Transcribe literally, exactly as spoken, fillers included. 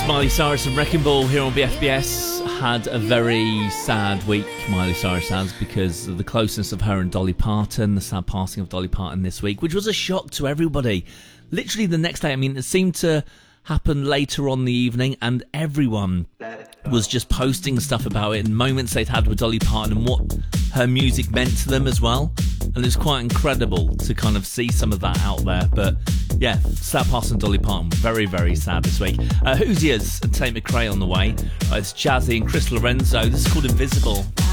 Miley Cyrus and Wrecking Ball here on B F B S. Had a very sad week, Miley Cyrus has, because of the closeness of her and Dolly Parton, the sad passing of Dolly Parton this week, which was a shock to everybody. Literally the next day, I mean, it seemed to happen later on the evening, and everyone was just posting stuff about it and moments they'd had with Dolly Parton and what her music meant to them as well. And it's quite incredible to kind of see some of that out there. But yeah, sad passing Dolly Parton, very, very sad this week. Uh, Hoosiers and Tate McRae on the way. Uh, it's Jazzy and Chris Lorenzo. This is called Invisible.